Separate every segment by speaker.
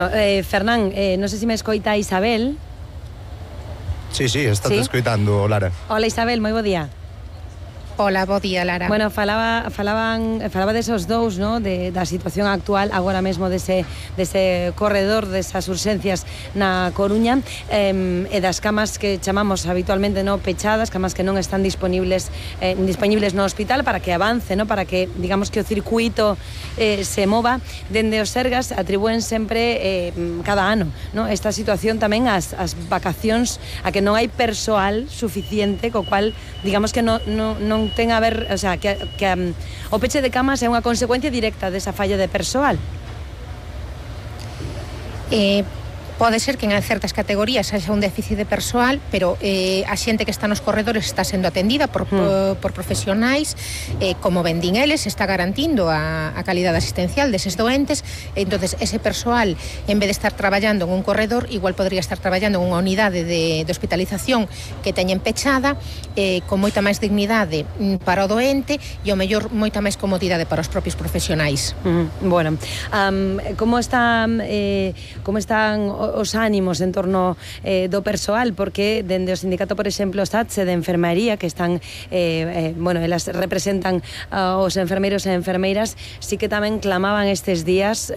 Speaker 1: Fernán, non sei se me escoita Isabel.
Speaker 2: Sí, estate escoitando, Lara.
Speaker 1: Hola Isabel, moi bo día.
Speaker 3: Hola, bo día, Lara.
Speaker 1: Bueno, falaba desos dous, ¿no? Da situación actual agora mesmo dese corredor, desas urxencias na Coruña, e das camas que chamamos habitualmente, no, pechadas, camas que non están disponibles no hospital para que avance, no, para que, digamos, que o circuito se mova. Dende os Sergas atribúen sempre cada ano, no, esta situación tamén ás vacacións, a que non hai persoal suficiente, co cual, digamos que non ten a ver, o sea, que o peche de camas é unha consecuencia directa desa falla de persoal.
Speaker 3: Pode ser que en certas categorías haxa un déficit de persoal, pero a xente que está nos corredores está sendo atendida por profesionais, como ben din eles, está garantindo a calidade asistencial deses doentes. Entonces ese persoal, en vez de estar traballando en un corredor, igual podría estar traballando en unha unidade de hospitalización que teñen pechada, con moita máis dignidade para o doente e ao mellor moita máis comodidade para os propios profesionais.
Speaker 1: Bueno, como están os ánimos en torno do persoal? Porque dende o sindicato, por exemplo, SATSE de enfermería, que están, bueno, elas representan os enfermeiros e enfermeiras, sí que tamén clamaban estes días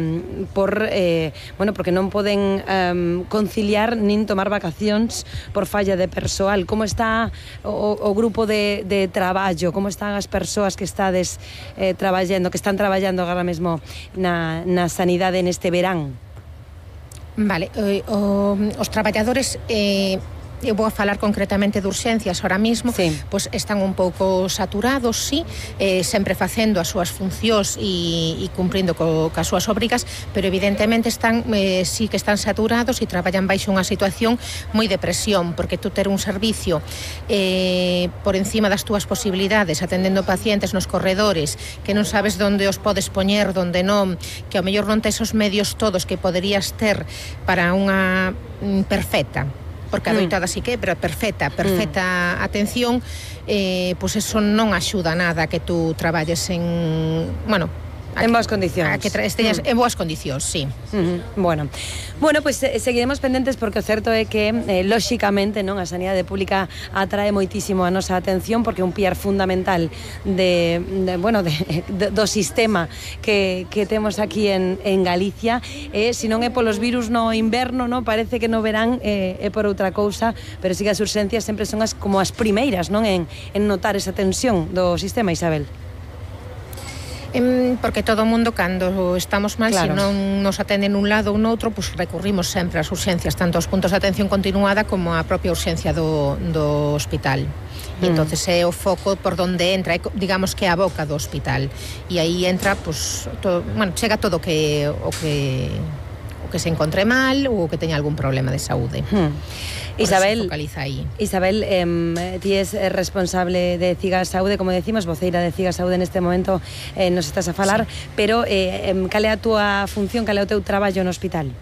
Speaker 1: porque non poden conciliar nin tomar vacacións por falla de persoal. Como está o grupo de traballo? Como están as persoas que están traballando agora mesmo na sanidade neste verán?
Speaker 3: Vale, os traballadores, eu vou a falar concretamente de urxencias ahora mismo, sí. Pois están un pouco saturados, sí, sempre facendo as súas funcións e cumprindo cas súas obrigas, pero evidentemente sí que están saturados e traballan baixo unha situación moi de presión, porque tú ter un servicio por encima das túas posibilidades, atendendo pacientes nos corredores, que non sabes onde os podes poñer, onde non, que ao mellor non tes os medios todos que poderías ter para unha perfecta, porque adoitada sí que, pero perfecta atención, pois eso non axuda nada que tú traballes en boas condicións. Que esteñas en boas condicións, sí.
Speaker 1: Bueno, pois seguiremos pendentes, porque o certo é que lóxicamente, non, a sanidade pública atrae moitísimo a nosa atención, porque é un piar fundamental do sistema que temos aquí en Galicia. Se non é polos virus no inverno, non, parece que no verán é por outra cousa, pero sí que as urxencias sempre son como as primeiras, non, en notar esa tensión do sistema, Isabel.
Speaker 3: Porque todo o mundo, cando estamos mal, claro, se non nos atenden un lado ou noutro, pues recurrimos sempre ás urxencias, tanto aos puntos de atención continuada como a propia urxencia do hospital. E entonces é o foco por donde entra, digamos que é a boca do hospital, e aí entra, pues, chega todo o que se encontre mal ou que teña algún problema de saúde.
Speaker 1: Isabel, ti es responsable de CIGA Saúde, como decimos, voceira de CIGA Saúde neste momento, nos estás a falar, sí. Pero cal é a túa función, cal é o teu traballo no hospital?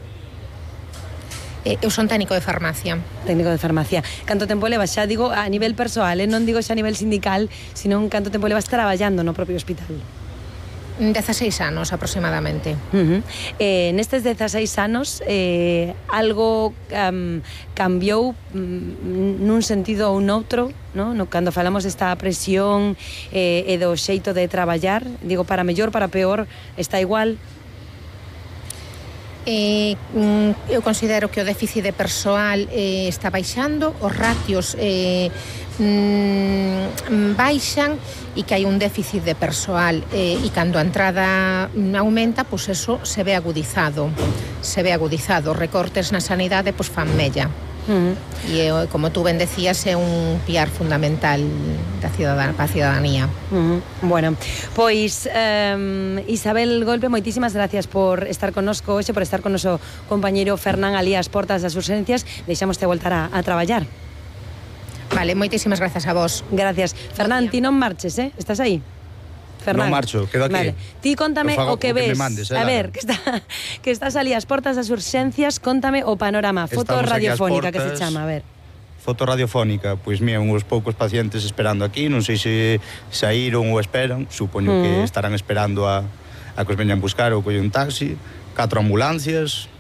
Speaker 3: Eu son técnico de farmacia.
Speaker 1: Técnico de farmacia. Canto tempo levas, xa digo, a nivel persoal, non digo xa a nivel sindical, sino canto tempo levas traballando no propio hospital?
Speaker 3: 16 anos aproximadamente.
Speaker 1: Nestes 16 anos algo cambiou nun sentido ou noutro, non? Cando falamos desta presión e do xeito de traballar, digo, para mellor, para peor, está igual?
Speaker 3: Eu considero que o déficit de persoal está baixando, os ratios baixan e que hai un déficit de persoal, e cando a entrada aumenta, pois eso se ve agudizado, os recortes na sanidade pois fan mella. E como tú ben decías, é un piar fundamental para a cidadanía.
Speaker 1: Bueno, pois Isabel Golpe, moitísimas gracias por estar connosco hoxe, por estar con noso compañeiro Fernán ali ás portas das urxencias. Deixámoste voltar a traballar.
Speaker 3: Vale, moitísimas grazas a vos.
Speaker 1: Gracias. Fernán, ti non marches, estás aí?
Speaker 2: Fernán. Non marcho, quedo aquí.
Speaker 1: Vale. Ti contame o que ves. A ver, que estás ali ás portas das urxencias, contame o panorama, foto radiofónica que se chama, a ver.
Speaker 2: Foto radiofónica, pois mira, uns poucos pacientes esperando aquí, non sei se saíron ou esperan, supoño que estarán esperando a que os veñan buscar ou colle un taxi. 4 ambulancias,